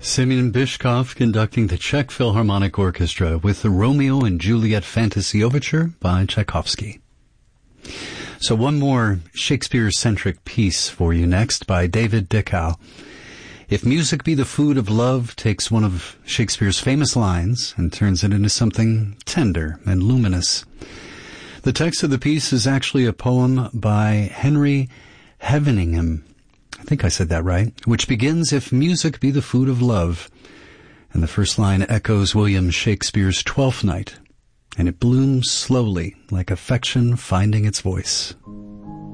Semyon Bishkov conducting the Czech Philharmonic Orchestra with the Romeo and Juliet Fantasy Overture by Tchaikovsky. So one more Shakespeare-centric piece for you next by David Dickau. If music be the food of love takes one of Shakespeare's famous lines and turns it into something tender and luminous. The text of the piece is actually a poem by Henry Heveningham, I think I said that right, which begins, "If music be the food of love," and the first line echoes William Shakespeare's Twelfth Night, and it blooms slowly like affection finding its voice.